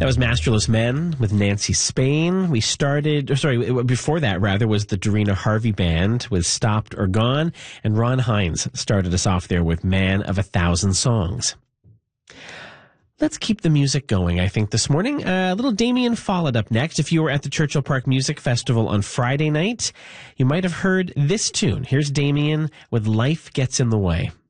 That was Masterless Men with Nancy Spain. Before that, rather, was the Dorina Harvey Band with Stopped or Gone. And Ron Hines started us off there with Man of 1,000 Songs. Let's keep the music going, I think, this morning. A little Damien Follett up next. If you were at the Churchill Park Music Festival on Friday night, you might have heard this tune. Here's Damien with Life Gets in the Way.